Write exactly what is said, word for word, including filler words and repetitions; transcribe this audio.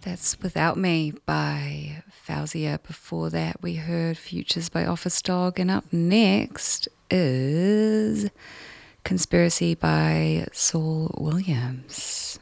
That's Without Me by Fauzia. Before that, we heard Futures by Office Dog. And up next is Conspiracy by Saul Williams.